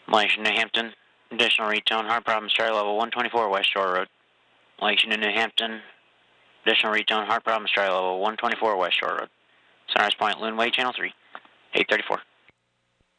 Malaysia, New Hampton, additional retone, hard problems, Charlie level 124 West Shore Road. Malaysia, New Hampton, additional retone, hard problems, Charlie level 124 West Shore Road. Sunrise Point, Loon Way, Channel 3, 834.